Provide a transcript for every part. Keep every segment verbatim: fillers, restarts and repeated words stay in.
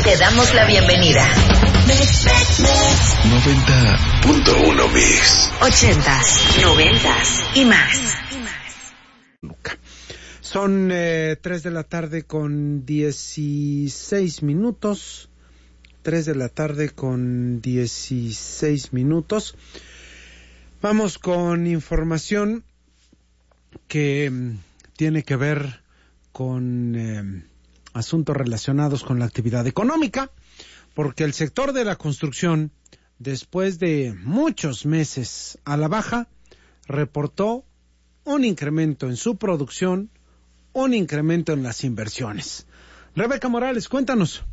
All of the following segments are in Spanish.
Te damos la bienvenida. noventa punto uno Mix. Ochentas, noventas y más. Son eh, tres de la tarde con dieciséis minutos. Tres de la tarde con dieciséis minutos. Vamos con información que mm, tiene que ver con eh, asuntos relacionados con la actividad económica, porque el sector de la construcción, después de muchos meses a la baja, reportó un incremento en su producción, un incremento en las inversiones. Rebeca Morales, cuéntanos.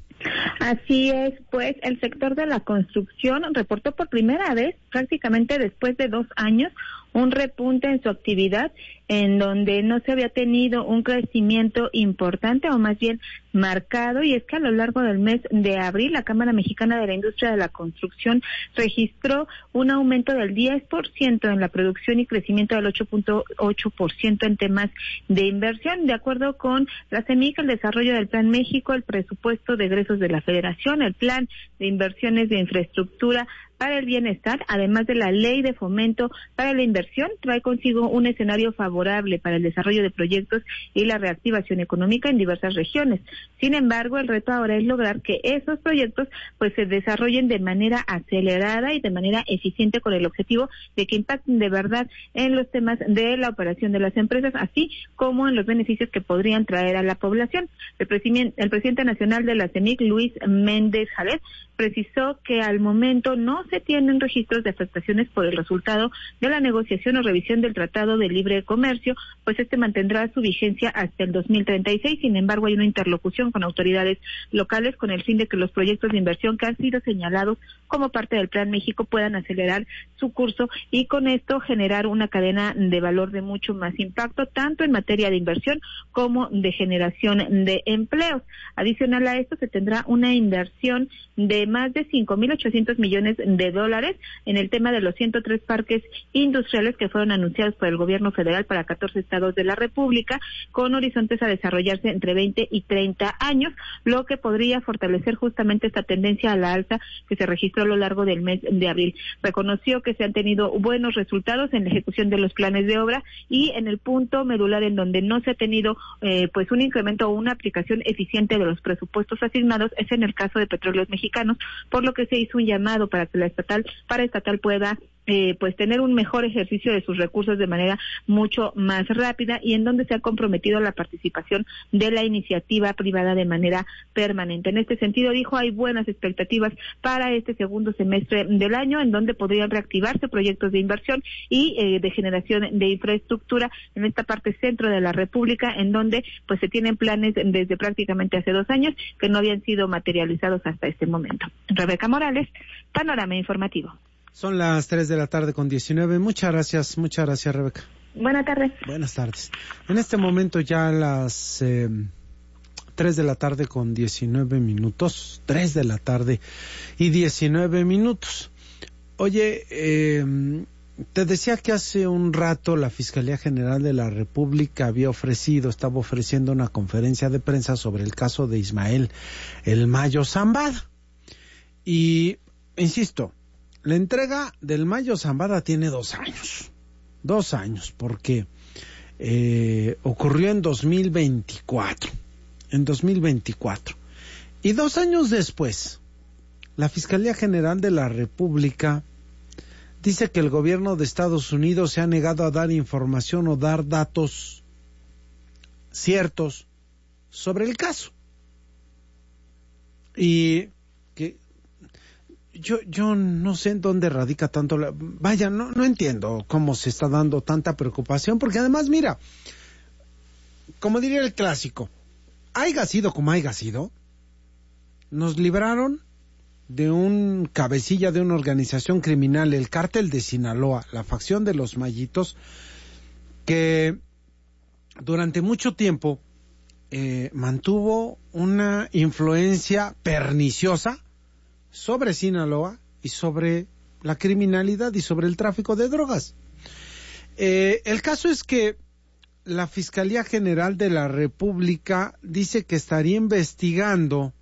Así es, pues el sector de la construcción reportó por primera vez, prácticamente después de dos años, un repunte en su actividad, en donde no se había tenido un crecimiento importante, o más bien marcado, y es que a lo largo del mes de abril, la Cámara Mexicana de la Industria de la Construcción registró un aumento del diez por ciento en la producción y crecimiento del ocho punto ocho por ciento en temas de inversión. De acuerdo con la CEMIC, el desarrollo del Plan México, el presupuesto de egresos de la Federación, el Plan de Inversiones de Infraestructura para el Bienestar, además de la Ley de Fomento para la Inversión, trae consigo un escenario favorable para el desarrollo de proyectos y la reactivación económica en diversas regiones. Sin embargo, el reto ahora es lograr que esos proyectos pues se desarrollen de manera acelerada y de manera eficiente, con el objetivo de que impacten de verdad en los temas de la operación de las empresas, así como en los beneficios que podrían traer a la población. El presidente, el presidente nacional de la CEMIC, Luis Méndez Jaled, precisó que al momento no se tienen registros de afectaciones por el resultado de la negociación o revisión del Tratado de Libre Comercio, pues este mantendrá su vigencia hasta el dos mil treinta y seis. Sin embargo, hay una interlocución con autoridades locales con el fin de que los proyectos de inversión que han sido señalados como parte del Plan México puedan acelerar su curso y con esto generar una cadena de valor de mucho más impacto, tanto en materia de inversión como de generación de empleos. Adicional a esto, se tendrá una inversión de más de cinco mil ochocientos millones de dólares en el tema de los ciento tres parques industriales que fueron anunciados por el gobierno federal para catorce estados de la República, con horizontes a desarrollarse entre veinte y treinta años, lo que podría fortalecer justamente esta tendencia a la alza que se registró a lo largo del mes de abril. Reconoció que se han tenido buenos resultados en la ejecución de los planes de obra y en el punto medular en donde no se ha tenido eh, pues un incremento o una aplicación eficiente de los presupuestos asignados es en el caso de Petróleos Mexicanos, por lo que se hizo un llamado para que la estatal, para estatal pueda Eh, pues tener un mejor ejercicio de sus recursos de manera mucho más rápida, y en donde se ha comprometido la participación de la iniciativa privada de manera permanente. En este sentido, dijo, hay buenas expectativas para este segundo semestre del año, en donde podrían reactivarse proyectos de inversión y eh, de generación de infraestructura en esta parte centro de la República, en donde pues se tienen planes desde prácticamente hace dos años que no habían sido materializados hasta este momento. Rebeca Morales, Panorama Informativo. Son las tres de la tarde con diecinueve. Muchas gracias, muchas gracias, Rebeca. Buenas tardes. Buenas tardes. En este momento ya las eh, tres de la tarde con diecinueve minutos. Tres de la tarde y diecinueve minutos. Oye, eh, te decía que hace un rato la Fiscalía General de la República había ofrecido, estaba ofreciendo una conferencia de prensa sobre el caso de Ismael El Mayo Zambada. Y, insisto, la entrega del Mayo Zambada tiene dos años, dos años, porque eh, ocurrió en dos mil veinticuatro, en dos mil veinticuatro, y dos años después, la Fiscalía General de la República dice que el gobierno de Estados Unidos se ha negado a dar información o dar datos ciertos sobre el caso, y que Yo yo no sé en dónde radica tanto la... Vaya, no no entiendo cómo se está dando tanta preocupación, porque además, mira, como diría el clásico, haya sido como haya sido, nos libraron de un cabecilla de una organización criminal, el Cártel de Sinaloa, la facción de los Mayitos, que durante mucho tiempo eh, mantuvo una influencia perniciosa sobre Sinaloa y sobre la criminalidad y sobre el tráfico de drogas. Eh, el caso es que la Fiscalía General de la República dice que estaría investigando